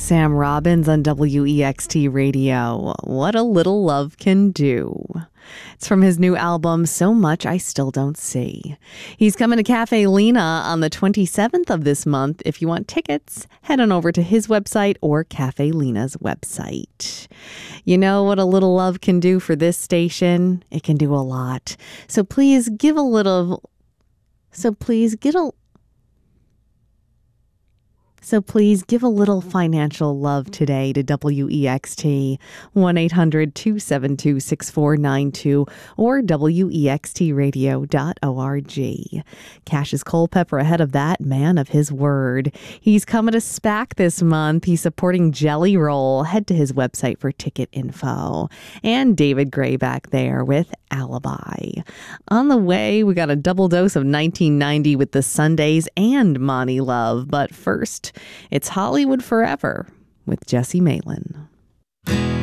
Sam Robbins on WEXT Radio. What a Little Love Can Do. It's from his new album, So Much I Still Don't See. He's coming to Cafe Lena on the 27th of this month. If you want tickets, head on over to his website or Cafe Lena's website. You know what a little love can do for this station? It can do a lot. So please give a little financial love today to WEXT, 1-800-272-6492 or WEXTradio.org. Cassius Culpepper ahead of that, man of his word. He's coming to SPAC this month. He's supporting Jelly Roll. Head to his website for ticket info. And David Gray back there with Alibi. On the way, we got a double dose of 1990 with the Sundays and Monty Love. But first, it's Hollywood Forever with Jesse Malin.